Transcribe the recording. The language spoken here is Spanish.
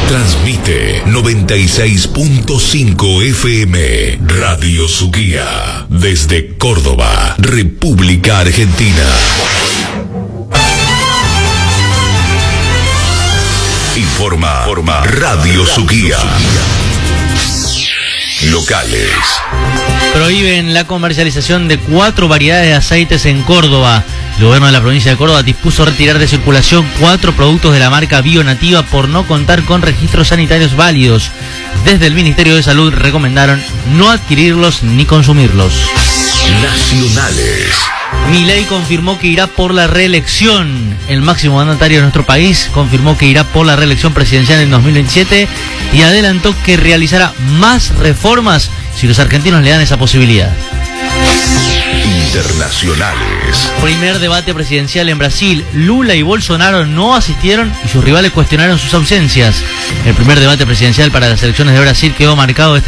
Transmite 96.5 FM Radio Suquía. Desde Córdoba, República Argentina. Informa Radio Suquía. Locales. Prohíben la comercialización de 4 variedades de aceites en Córdoba. El gobierno de la provincia de Córdoba dispuso retirar de circulación 4 productos de la marca Bionativa por no contar con registros sanitarios válidos. Desde el Ministerio de Salud recomendaron no adquirirlos ni consumirlos. Nacionales. Milei confirmó que irá por la reelección. El máximo mandatario de nuestro país confirmó que irá por la reelección presidencial en 2027 y adelantó que realizará más reformas si los argentinos le dan esa posibilidad. Internacionales. Primer debate presidencial en Brasil. Lula y Bolsonaro no asistieron y sus rivales cuestionaron sus ausencias. El primer debate presidencial para las elecciones de Brasil quedó marcado